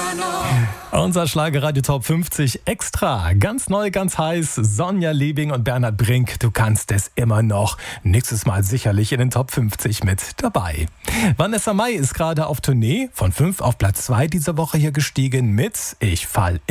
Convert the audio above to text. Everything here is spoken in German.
Unser Schlagerradio Top 50 extra. Ganz neu, ganz heiß. Sonja Liebing und Bernhard Brink. Du kannst es immer noch. Nächstes Mal sicherlich in den Top 50 mit dabei. Vanessa Mai ist gerade auf Tournee. Von 5 auf Platz 2 diese Woche hier gestiegen mit Ich fall